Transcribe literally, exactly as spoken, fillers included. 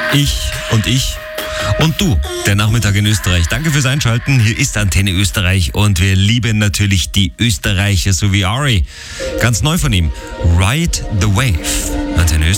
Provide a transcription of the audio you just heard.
Ich und ich und du, der Nachmittag in Österreich. Danke fürs Einschalten. Hier ist Antenne Österreich und wir lieben natürlich die Österreicher, so wie Ari. Ganz neu von ihm, Ride the Wave. Antenne Österreich.